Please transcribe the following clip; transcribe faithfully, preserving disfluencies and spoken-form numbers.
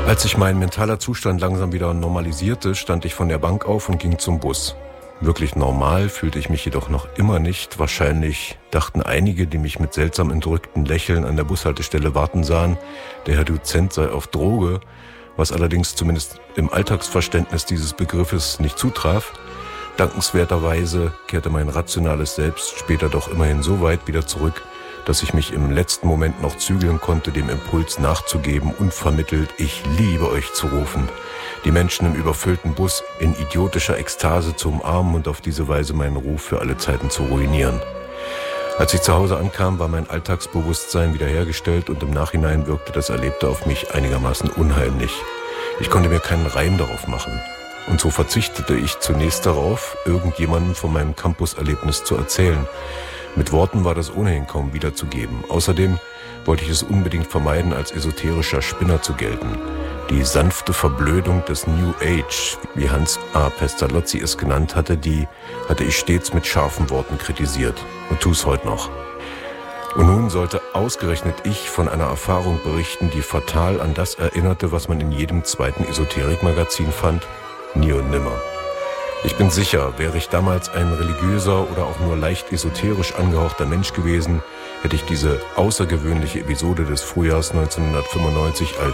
Als sich mein mentaler Zustand langsam wieder normalisierte, stand ich von der Bank auf und ging zum Bus. Wirklich normal fühlte ich mich jedoch noch immer nicht. Wahrscheinlich dachten einige, die mich mit seltsam entrückten Lächeln an der Bushaltestelle warten sahen, der Herr Dozent sei auf Droge, was allerdings zumindest im Alltagsverständnis dieses Begriffes nicht zutraf. Dankenswerterweise kehrte mein rationales Selbst später doch immerhin so weit wieder zurück, dass ich mich im letzten Moment noch zügeln konnte, dem Impuls nachzugeben, unvermittelt „Ich liebe euch" zu rufen, die Menschen im überfüllten Bus in idiotischer Ekstase zu umarmen und auf diese Weise meinen Ruf für alle Zeiten zu ruinieren. Als ich zu Hause ankam, war mein Alltagsbewusstsein wiederhergestellt und im Nachhinein wirkte das Erlebte auf mich einigermaßen unheimlich. Ich konnte mir keinen Reim darauf machen. Und so verzichtete ich zunächst darauf, irgendjemandem von meinem Campuserlebnis zu erzählen. Mit Worten war das ohnehin kaum wiederzugeben. Außerdem wollte ich es unbedingt vermeiden, als esoterischer Spinner zu gelten. Die sanfte Verblödung des New Age, wie Hans A. Pestalozzi es genannt hatte, die hatte ich stets mit scharfen Worten kritisiert und tue es heute noch. Und nun sollte ausgerechnet ich von einer Erfahrung berichten, die fatal an das erinnerte, was man in jedem zweiten Esoterikmagazin fand: nie und nimmer. Ich bin sicher, wäre ich damals ein religiöser oder auch nur leicht esoterisch angehauchter Mensch gewesen, hätte ich diese außergewöhnliche Episode des Frühjahrs neunzehnhundertfünfundneunzig als